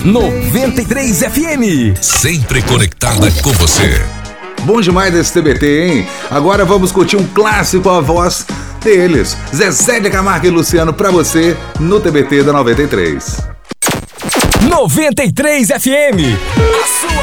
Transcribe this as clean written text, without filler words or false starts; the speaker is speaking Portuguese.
93 FM. Sempre conectada com você. Bom demais desse TBT, hein? Agora vamos curtir um clássico à voz deles. Zezé de Camargo e Luciano pra você no TBT da 93. 93 FM. A sua